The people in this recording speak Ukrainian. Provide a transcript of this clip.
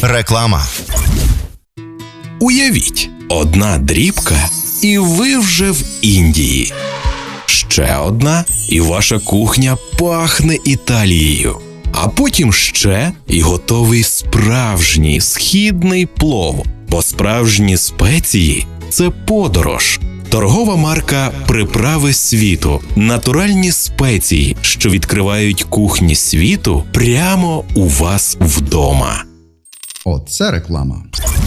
Реклама. Уявіть, одна дрібка, і ви вже в Індії. Ще одна, і ваша кухня пахне Італією. А потім ще, і готовий справжній східний плов. Бо справжні спеції – це подорож. Торгова марка «Приправи світу» – натуральні спеції, що відкривають кухні світу прямо у вас вдома. Оце реклама.